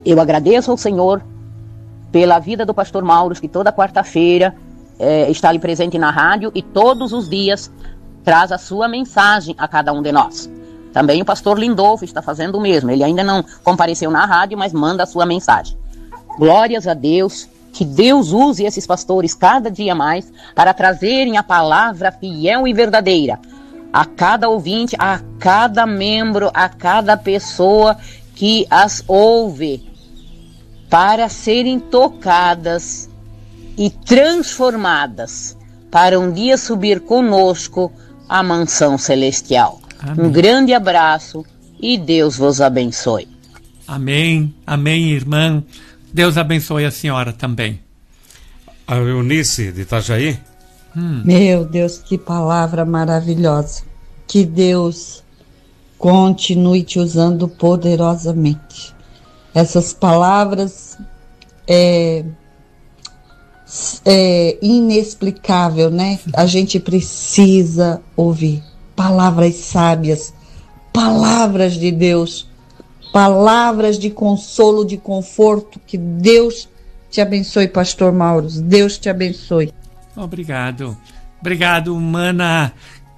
Eu agradeço ao Senhor pela vida do pastor Mauro, que toda quarta-feira está ali presente na rádio e todos os dias traz a sua mensagem a cada um de nós. Também o pastor Lindolfo está fazendo o mesmo. Ele ainda não compareceu na rádio, mas manda a sua mensagem. Glórias a Deus, que Deus use esses pastores cada dia mais para trazerem a palavra fiel e verdadeira a cada ouvinte, a cada membro, a cada pessoa que as ouve, para serem tocadas e transformadas, para um dia subir conosco à mansão celestial. Amém. Um grande abraço e Deus vos abençoe. Amém, amém, irmã. Deus abençoe a senhora também. A Eunice de Itajaí. Meu Deus, que palavra maravilhosa. Que Deus continue te usando poderosamente. Essas palavras é inexplicável, né? A gente precisa ouvir palavras sábias, palavras de Deus, palavras de consolo, de conforto. Que Deus te abençoe, pastor Mauro. Deus te abençoe. Obrigado. Obrigado, mana.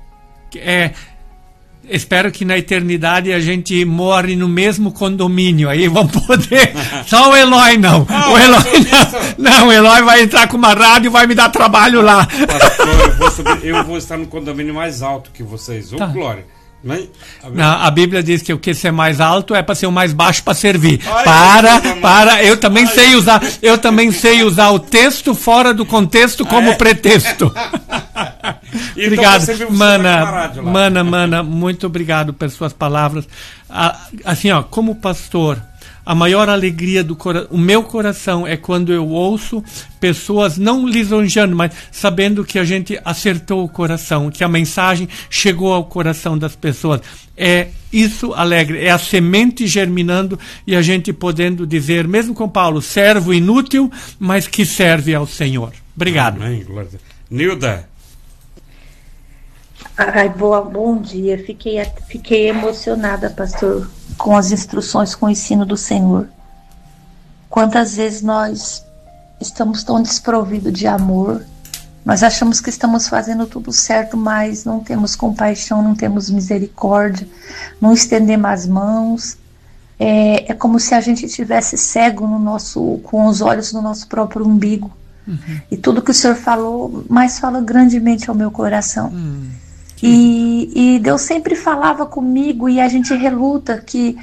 Espero que na eternidade a gente more no mesmo condomínio. Aí vamos poder. Só o Eloy não. O Eloy não. O Eloy vai entrar com uma rádio e vai me dar trabalho lá. Pastor, eu vou estar no condomínio mais alto que vocês. Ô, tá. Glória. A Bíblia diz que o que ser mais alto é para ser o mais baixo para servir. Eu também sei usar o texto fora do contexto como pretexto. Obrigado, mana, muito obrigado pelas suas palavras. Assim, como pastor, a maior alegria o meu coração é quando eu ouço pessoas não lisonjeando, mas sabendo que a gente acertou o coração, que a mensagem chegou ao coração das pessoas. É isso alegre, é a semente germinando e a gente podendo dizer, mesmo com Paulo, servo inútil, mas que serve ao Senhor. Obrigado. Amém. Nilda. Bom dia. Fiquei emocionada, pastor, com as instruções, com o ensino do Senhor. Quantas vezes nós estamos tão desprovidos de amor, nós achamos que estamos fazendo tudo certo, mas não temos compaixão, não temos misericórdia, não estendemos as mãos. É como se a gente estivesse cego com os olhos no nosso próprio umbigo. Uhum. E tudo que o Senhor falou, mas fala grandemente ao meu coração. E Deus sempre falava comigo, e a gente reluta que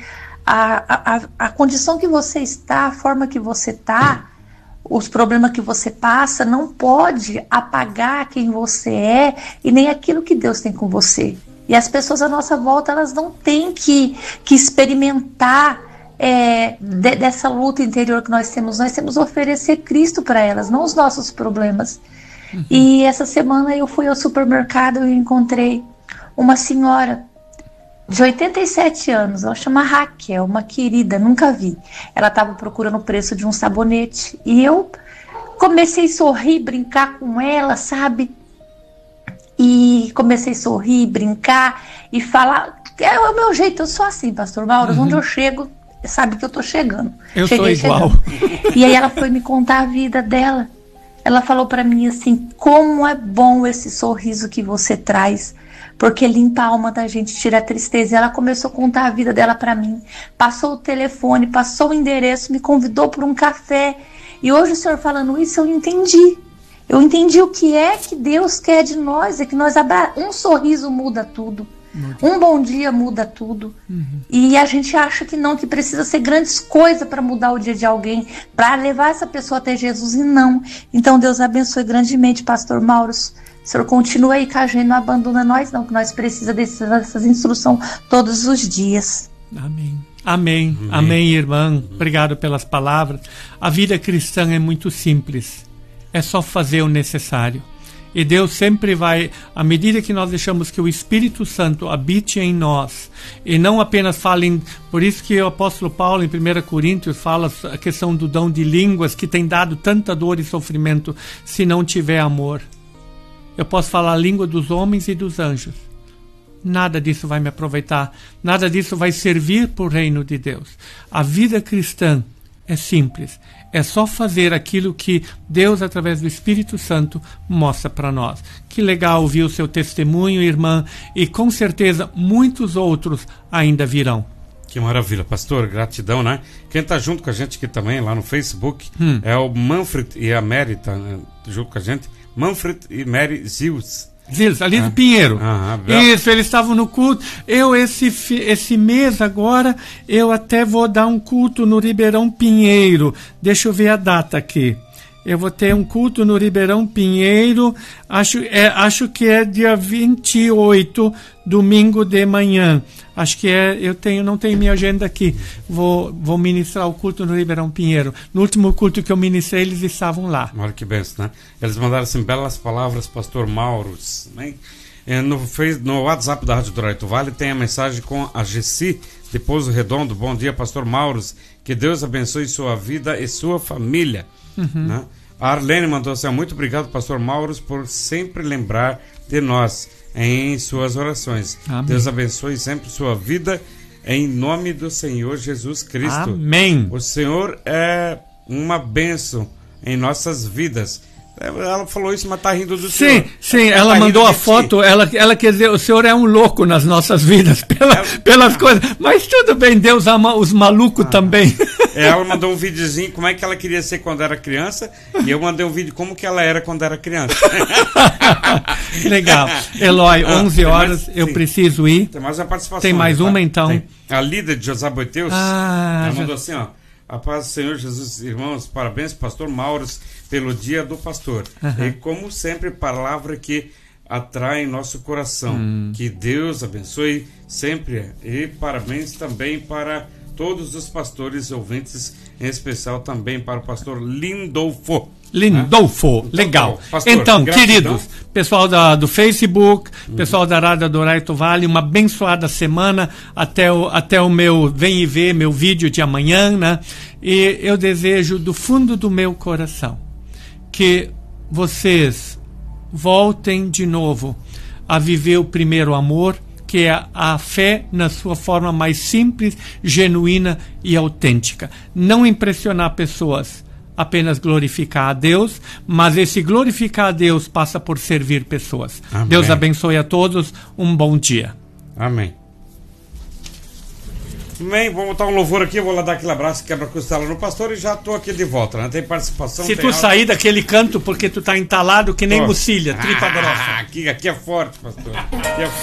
a condição que você está, a forma que você está, os problemas que você passa, não pode apagar quem você é e nem aquilo que Deus tem com você. E as pessoas à nossa volta, elas não têm que experimentar dessa luta interior que nós temos. Nós temos que oferecer Cristo para elas, não os nossos problemas. Uhum. E essa semana eu fui ao supermercado e encontrei uma senhora de 87 anos, ela chama Raquel, uma querida, nunca vi. Ela estava procurando o preço de um sabonete e eu comecei a sorrir, brincar com ela, sabe? E comecei a sorrir, brincar e falar. É o meu jeito, eu sou assim, pastor Mauro, onde eu chego, sabe que eu tô chegando. Eu sou igual. E aí ela foi me contar a vida dela. Ela falou para mim assim, como é bom esse sorriso que você traz, porque limpa a alma da gente, tira a tristeza. E ela começou a contar a vida dela para mim, passou o telefone, passou o endereço, me convidou para um café. E hoje o senhor falando isso, eu entendi o que é que Deus quer de nós, é que nós um sorriso muda tudo. Um bom dia muda tudo. Uhum. E a gente acha que não, que precisa ser grandes coisas para mudar o dia de alguém, para levar essa pessoa até Jesus, e não. Então Deus abençoe grandemente, pastor Mauro. O senhor continua aí com a gente, não abandona nós não, que nós precisamos dessas instruções todos os dias. Amém. Amém. Amém, irmã. Obrigado pelas palavras. A vida cristã é muito simples. É só fazer o necessário. E Deus sempre vai, à medida que nós deixamos que o Espírito Santo habite em nós, e não apenas fale, por isso que o apóstolo Paulo em 1 Coríntios fala a questão do dom de línguas, que tem dado tanta dor e sofrimento se não tiver amor. Eu posso falar a língua dos homens e dos anjos. Nada disso vai me aproveitar, nada disso vai servir para o reino de Deus. A vida cristã é simples. É só fazer aquilo que Deus, através do Espírito Santo, mostra para nós. Que legal ouvir o seu testemunho, irmã, e com certeza muitos outros ainda virão. Que maravilha, pastor, gratidão, né? Quem tá junto com a gente aqui também, lá no Facebook, é o Manfred e a Mary, tá junto com a gente. Manfred e Mary Zils. Zils, ali do Pinheiro. Isso, eles estavam no culto. Eu, esse mês agora, eu até vou dar um culto no Ribeirão Pinheiro. Deixa eu ver a data aqui. Eu vou ter um culto no Ribeirão Pinheiro, acho que é dia 28, domingo de manhã. Acho que não tenho minha agenda aqui. Vou ministrar o culto no Ribeirão Pinheiro. No último culto que eu ministrei, eles estavam lá. Olha que benção, né? Eles mandaram assim belas palavras, pastor Mauros, né? No WhatsApp da Rádio Douraito Vale tem a mensagem com a Gessi de Pouso Redondo. Bom dia, pastor Mauros. Que Deus abençoe sua vida e sua família. Né? A Arlene mandou assim: muito obrigado, pastor Mauros, por sempre lembrar de nós em suas orações. Amém. Deus abençoe sempre sua vida em nome do Senhor Jesus Cristo. Amém. O Senhor é uma bênção em nossas vidas. Ela falou isso, mas tá rindo do Senhor. Sim, ela mandou a foto, ela quer dizer, o Senhor é um louco nas nossas vidas, pelas coisas, mas tudo bem, Deus ama os malucos também. Ela mandou um videozinho como é que ela queria ser quando era criança, e eu mandei um vídeo como que ela era quando era criança. Legal. Eloy, 11 horas, eu preciso ir. Tem mais uma participação. Tem mais uma, então? Tem. A líder de José Boiteus, ela mandou assim, ó: a paz do Senhor Jesus, irmãos, parabéns, pastor Mauros, pelo dia do pastor. E como sempre, palavra que atrai nosso coração. Que Deus abençoe sempre. E parabéns também para todos os pastores ouvintes, em especial também para o pastor Lindolfo. Lindolfo, legal. Pastor, então, queridos, pessoal do Facebook, pessoal da Rádio Douraito Vale, uma abençoada semana até o meu Vem e Vê, meu vídeo de amanhã, né? E eu desejo do fundo do meu coração que vocês voltem de novo a viver o primeiro amor, que é a fé na sua forma mais simples, genuína e autêntica. Não impressionar pessoas, apenas glorificar a Deus, mas esse glorificar a Deus passa por servir pessoas. Amém. Deus abençoe a todos, um bom dia. Amém. Bem, vou botar um louvor aqui, eu vou lá dar aquele abraço, quebra-costela no pastor e já estou aqui de volta, né? Tem participação. Se tu sair daquele canto porque tu tá entalado que nem mocilha, tripa grossa. Aqui é forte, pastor. Aqui é forte.